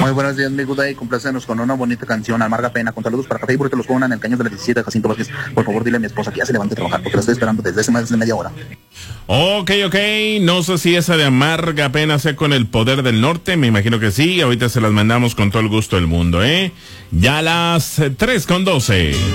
Muy buenos días, mi Good Day. Complácenos con una bonita canción, Amarga Pena. Con saludos para Café y Burrito Los Pongan en el Cañón de la 17 de Jacinto Vázquez. Por favor, dile a mi esposa que ya se levante a trabajar, porque la estoy esperando desde hace más de media hora. Ok. No sé si esa de Amarga Pena sea con El Poder del Norte. Me imagino que sí. Ahorita se las mandamos con todo el gusto del mundo, ¿eh? Ya las 3:12.